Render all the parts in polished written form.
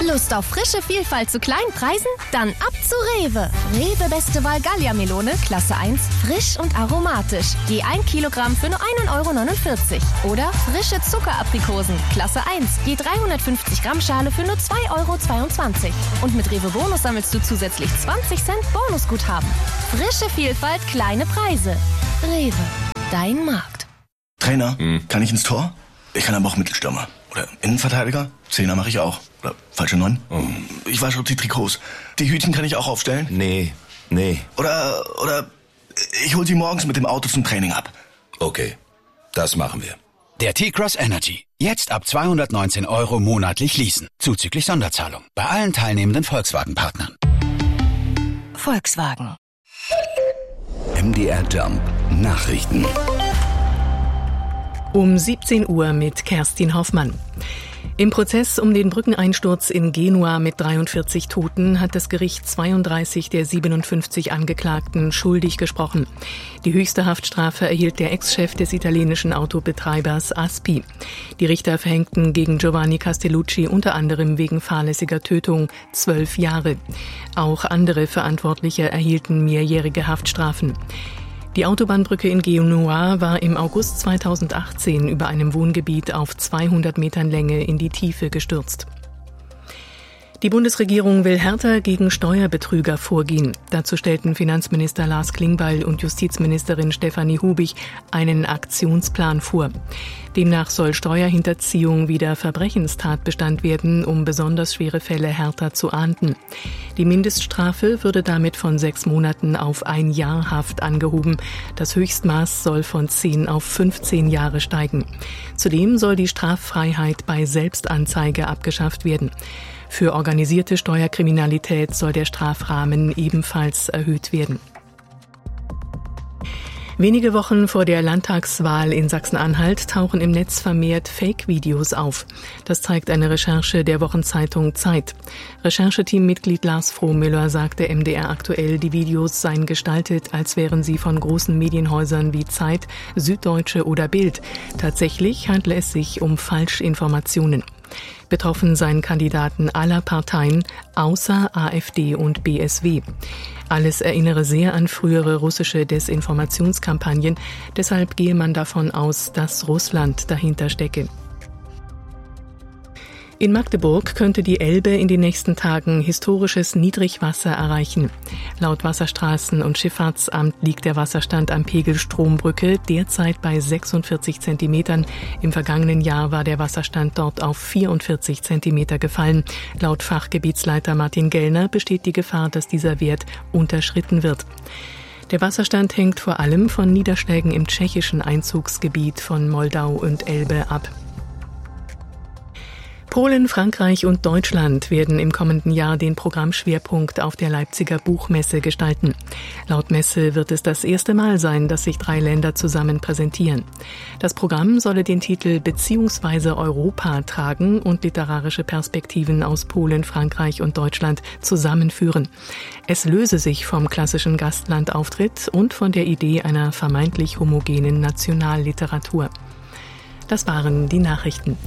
Lust auf frische Vielfalt zu kleinen Preisen? Dann ab zu Rewe. Rewe Beste Wahl Gallia-Melone, Klasse 1, frisch und aromatisch. Je 1 Kilogramm für nur 1,49 €. Oder frische Zuckeraprikosen, Klasse 1, je 350 Gramm Schale für nur 2,22 €. Und mit Rewe Bonus sammelst du zusätzlich 20 Cent Bonusguthaben. Frische Vielfalt, kleine Preise. Rewe, dein Markt. Trainer, kann ich ins Tor? Ich kann aber auch Mittelstürmer. Oder Innenverteidiger? Zehner mache ich auch. Oder falsche 9? Ich wasche die Trikots. Die Hütchen kann ich auch aufstellen? Nee. Oder ich hol sie morgens mit dem Auto zum Training ab. Okay, das machen wir. Der T-Cross Energy. Jetzt ab 219 € monatlich leasen. Zuzüglich Sonderzahlung. Bei allen teilnehmenden Volkswagen-Partnern. Volkswagen. MDR Jump. Nachrichten. Um 17 Uhr mit Kerstin Hoffmann. Im Prozess um den Brückeneinsturz in Genua mit 43 Toten hat das Gericht 32 der 57 Angeklagten schuldig gesprochen. Die höchste Haftstrafe erhielt der Ex-Chef des italienischen Autobetreibers Aspi. Die Richter verhängten gegen Giovanni Castellucci unter anderem wegen fahrlässiger Tötung 12 Jahre. Auch andere Verantwortliche erhielten mehrjährige Haftstrafen. Die Autobahnbrücke in Genua war im August 2018 über einem Wohngebiet auf 200 Metern Länge in die Tiefe gestürzt. Die Bundesregierung will härter gegen Steuerbetrüger vorgehen. Dazu stellten Finanzminister Lars Klingbeil und Justizministerin Stefanie Hubig einen Aktionsplan vor. Demnach soll Steuerhinterziehung wieder Verbrechenstatbestand werden, um besonders schwere Fälle härter zu ahnden. Die Mindeststrafe würde damit von 6 Monaten auf 1 Jahr Haft angehoben. Das Höchstmaß soll von 10 auf 15 Jahre steigen. Zudem soll die Straffreiheit bei Selbstanzeige abgeschafft werden. Für organisierte Steuerkriminalität soll der Strafrahmen ebenfalls erhöht werden. Wenige Wochen vor der Landtagswahl in Sachsen-Anhalt tauchen im Netz vermehrt Fake-Videos auf. Das zeigt eine Recherche der Wochenzeitung Zeit. Rechercheteammitglied Lars Frohmüller sagte MDR aktuell, die Videos seien gestaltet, als wären sie von großen Medienhäusern wie Zeit, Süddeutsche oder Bild. Tatsächlich handle es sich um Falschinformationen. Betroffen seien Kandidaten aller Parteien, außer AfD und BSW. Alles erinnere sehr an frühere russische Desinformationskampagnen. Deshalb gehe man davon aus, dass Russland dahinter stecke. In Magdeburg könnte die Elbe in den nächsten Tagen historisches Niedrigwasser erreichen. Laut Wasserstraßen- und Schifffahrtsamt liegt der Wasserstand am Pegel Strombrücke derzeit bei 46 Zentimetern. Im vergangenen Jahr war der Wasserstand dort auf 44 Zentimeter gefallen. Laut Fachgebietsleiter Martin Gellner besteht die Gefahr, dass dieser Wert unterschritten wird. Der Wasserstand hängt vor allem von Niederschlägen im tschechischen Einzugsgebiet von Moldau und Elbe ab. Polen, Frankreich und Deutschland werden im kommenden Jahr den Programmschwerpunkt auf der Leipziger Buchmesse gestalten. Laut Messe wird es das erste Mal sein, dass sich 3 Länder zusammen präsentieren. Das Programm solle den Titel »Beziehungsweise Europa« tragen und literarische Perspektiven aus Polen, Frankreich und Deutschland zusammenführen. Es löse sich vom klassischen Gastlandauftritt und von der Idee einer vermeintlich homogenen Nationalliteratur. Das waren die Nachrichten.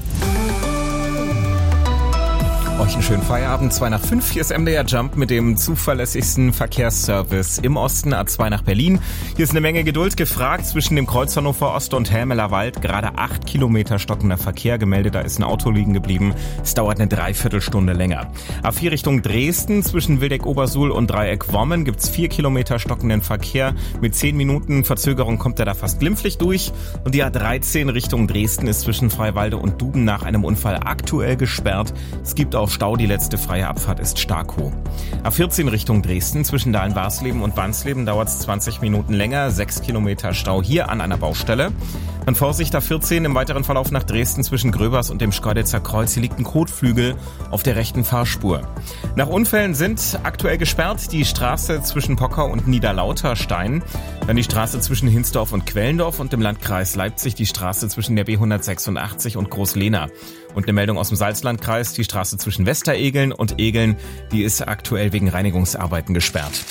Euch einen schönen Feierabend. 2:05, hier ist MDR Jump mit dem zuverlässigsten Verkehrsservice im Osten, A2 nach Berlin. Hier ist eine Menge Geduld gefragt zwischen dem Kreuz Hannover Ost und Helmeler Wald. Gerade 8 Kilometer stockender Verkehr gemeldet, da ist ein Auto liegen geblieben. Es dauert eine Dreiviertelstunde länger. A4 Richtung Dresden, zwischen Wildeck-Obersuhl und Dreieck-Wommen gibt's 4 Kilometer stockenden Verkehr. Mit 10 Minuten Verzögerung kommt er da fast glimpflich durch. Und die A13 Richtung Dresden ist zwischen Freiwalde und Duben nach einem Unfall aktuell gesperrt. Es gibt auch Stau, die letzte freie Abfahrt ist stark hoch. A14 Richtung Dresden, zwischen Dahlen-Warsleben und Wansleben dauert es 20 Minuten länger, 6 Kilometer Stau hier an einer Baustelle. Dann Vorsicht A14 im weiteren Verlauf nach Dresden zwischen Gröbers und dem Schkeuditzer Kreuz. Hier liegt ein Kotflügel auf der rechten Fahrspur. Nach Unfällen sind aktuell gesperrt die Straße zwischen Pockau und Niederlauterstein, dann die Straße zwischen Hinsdorf und Quellendorf und im Landkreis Leipzig die Straße zwischen der B186 und Großlehna. Und eine Meldung aus dem Salzlandkreis, die Straße zwischen Westeregeln und Egeln, die ist aktuell wegen Reinigungsarbeiten gesperrt.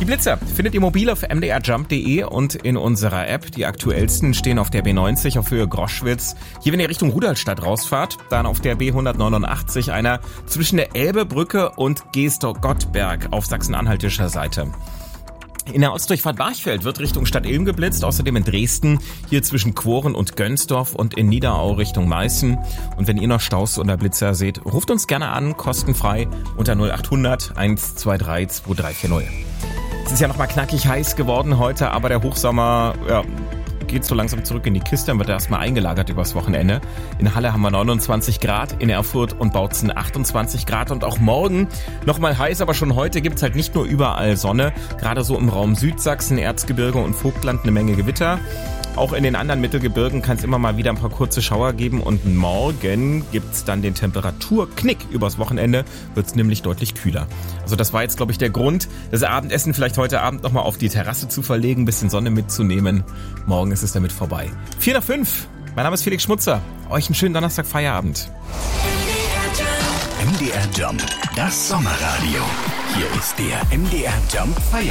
Die Blitzer findet ihr mobil auf mdrjump.de und in unserer App. Die aktuellsten stehen auf der B90 auf Höhe Groschwitz. Hier, wenn ihr Richtung Rudolstadt rausfahrt, dann auf der B189 einer zwischen der Elbebrücke und Geestog-Gottberg auf sachsen-anhaltischer Seite. In der Ortsdurchfahrt Barchfeld wird Richtung Stadt Ilm geblitzt, außerdem in Dresden, hier zwischen Quoren und Gönsdorf und in Niederau Richtung Meißen. Und wenn ihr noch Staus oder Blitzer seht, ruft uns gerne an, kostenfrei unter 0800 123 2340. Es ist ja nochmal knackig heiß geworden heute, aber der Hochsommer geht so langsam zurück in die Kiste, dann wird er erstmal eingelagert übers Wochenende. In Halle haben wir 29 Grad, in Erfurt und Bautzen 28 Grad und auch morgen nochmal heiß, aber schon heute gibt's halt nicht nur überall Sonne, gerade so im Raum Südsachsen, Erzgebirge und Vogtland eine Menge Gewitter. Auch in den anderen Mittelgebirgen kann es immer mal wieder ein paar kurze Schauer geben und morgen gibt's dann den Temperaturknick. Übers Wochenende wird's nämlich deutlich kühler. Also das war jetzt, glaube ich, der Grund, das Abendessen vielleicht heute Abend nochmal auf die Terrasse zu verlegen, ein bisschen Sonne mitzunehmen. Morgen ist es damit vorbei. 4:05. Mein Name ist Felix Schmutzer. Euch einen schönen Donnerstag Feierabend. MDR Jump, das Sommerradio. Hier ist der MDR Jump Feierabend.